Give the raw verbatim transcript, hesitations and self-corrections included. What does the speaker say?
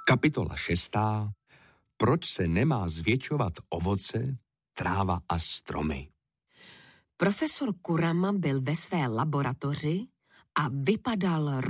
Kapitola šestá. Proč se nemá zvětšovat ovoce, tráva a stromy? Profesor Kurama byl ve své laboratoři a vypadal